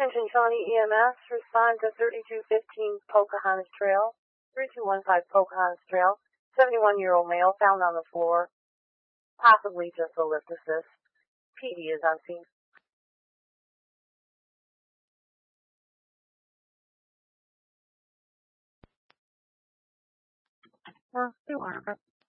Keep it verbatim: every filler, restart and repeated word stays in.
Attention Shawnee E M S, respond to thirty-two fifteen Pocahontas Trail, thirty-two fifteen Pocahontas Trail, seventy-one-year-old male found on the floor, possibly just a lift assist. P D is on scene. Well, they were.